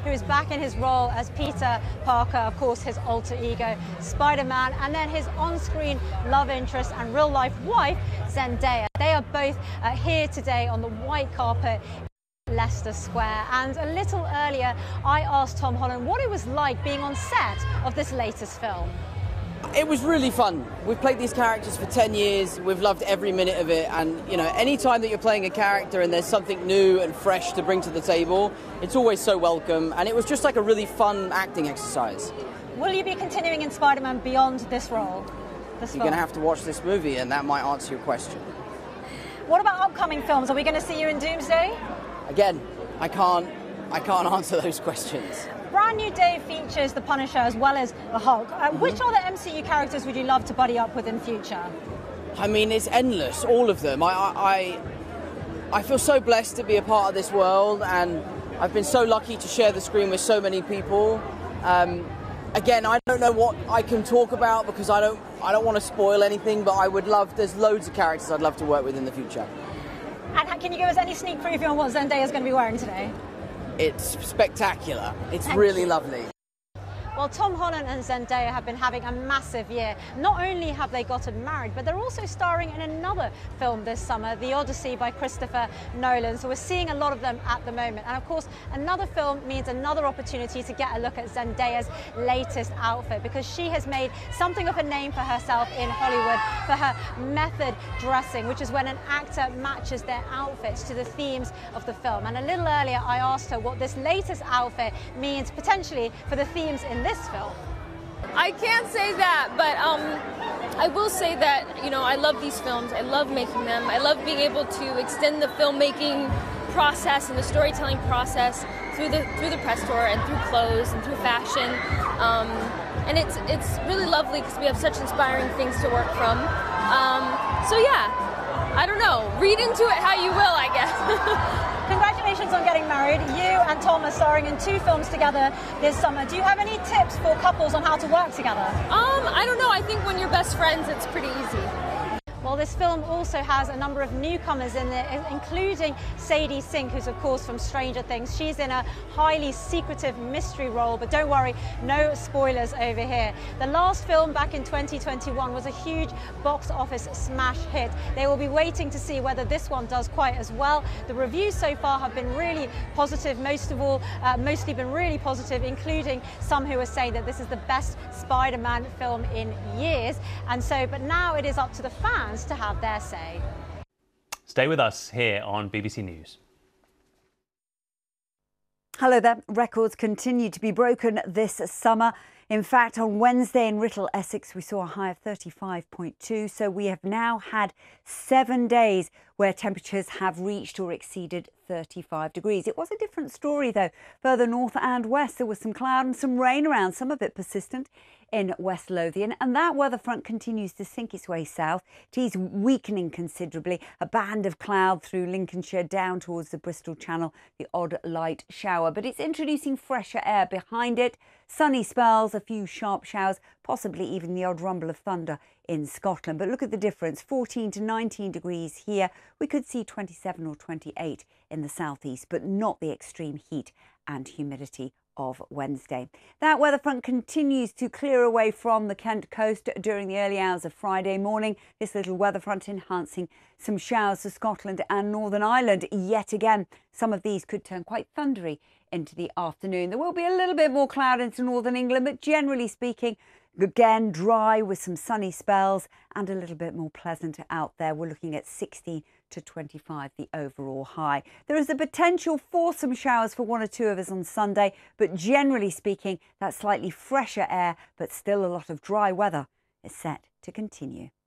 who is back in his role as Peter Parker, of course his alter ego Spider-Man, and then his on-screen love interest and real-life wife Zendaya. They are both here today on the white carpet Leicester Square. And a little earlier I asked Tom Holland what it was like being on set of this latest film. It was really fun. We've played these characters for 10 years, we've loved every minute of it, and you know, any time that you're playing a character and there's something new and fresh to bring to the table, it's always so welcome, and it was just like a really fun acting exercise. Will you be continuing in Spider-Man beyond this role? You're going to have to watch this movie and that might answer your question. What about upcoming films? Are we going to see you in Doomsday? Again, I can't answer those questions. Brand New Day features the Punisher as well as the Hulk. Which other MCU characters would you love to buddy up with in future? I mean, it's endless, all of them. I feel so blessed to be a part of this world, and I've been so lucky to share the screen with so many people. Again, I don't know what I can talk about because I don't want to spoil anything, but I would love, there's loads of characters I'd love to work with in the future. And can you give us any sneak preview on what Zendaya is going to be wearing today? It's spectacular. It's really lovely. Well, Tom Holland and Zendaya have been having a massive year. Not only have they gotten married, but they're also starring in another film this summer, The Odyssey by Christopher Nolan. So we're seeing a lot of them at the moment. And of course, another film means another opportunity to get a look at Zendaya's latest outfit, because she has made something of a name for herself in Hollywood for her method dressing, which is when an actor matches their outfits to the themes of the film. And a little earlier, I asked her what this latest outfit means potentially for the themes in this film. I can't say that, but I will say that, you know, I love these films. I love making them. I love being able to extend the filmmaking process and the storytelling process through the press tour and through clothes and through fashion. And it's really lovely because we have such inspiring things to work from. So yeah, I don't know. Read into it how you will, I guess. Congratulations on getting married. You and Tom are starring in 2 films together this summer. Do you have any tips for couples on how to work together? I don't know. I think when you're best friends, it's pretty easy. Well, this film also has a number of newcomers in there, including Sadie Sink, who's of course from Stranger Things. She's in a highly secretive mystery role, but don't worry, no spoilers over here. The last film back in 2021 was a huge box office smash hit. They will be waiting to see whether this one does quite as well. The reviews so far have been really positive, mostly been really positive, including some who are saying that this is the best Spider-Man film in years. And so, but now it is up to the fans to have their say. Stay with us here on BBC News. Hello there. Records continue to be broken this summer. In fact, on Wednesday in Writtle, Essex, we saw a high of 35.2. So we have now had 7 days where temperatures have reached or exceeded 35 degrees. It was a different story, though. Further north and west, there was some cloud and some rain around, some of it persistent in West Lothian, and that weather front continues to sink its way south. It is weakening considerably. A band of cloud through Lincolnshire down towards the Bristol Channel, the odd light shower, but it's introducing fresher air behind it. Sunny spells, a few sharp showers, possibly even the odd rumble of thunder in Scotland. But look at the difference, 14 to 19 degrees here. We could see 27 or 28 in the southeast, but not the extreme heat and humidity of Wednesday. That weather front continues to clear away from the Kent coast during the early hours of Friday morning. This little weather front enhancing some showers to Scotland and Northern Ireland. Yet again, some of these could turn quite thundery into the afternoon. There will be a little bit more cloud into northern England, but generally speaking, again, dry with some sunny spells and a little bit more pleasant out there. We're looking at 16 to 25, the overall high. There is a potential for some showers for 1 or 2 of us on Sunday, but generally speaking, that slightly fresher air, but still a lot of dry weather is set to continue.